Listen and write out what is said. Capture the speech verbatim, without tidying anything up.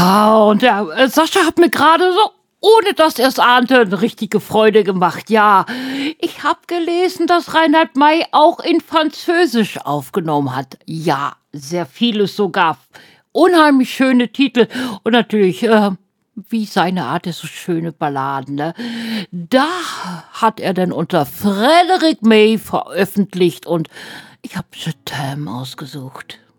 Ja, und der äh, Sascha hat mir gerade so, ohne dass er es ahnte, eine richtige Freude gemacht. Ja, ich habe gelesen, dass Reinhard May auch in Französisch aufgenommen hat. Ja, sehr vieles sogar. Unheimlich schöne Titel und natürlich, äh, wie seine Art ist, so schöne Balladen. Ne? Da hat er dann unter Frederick May veröffentlicht und ich habe Je t'aime ausgesucht.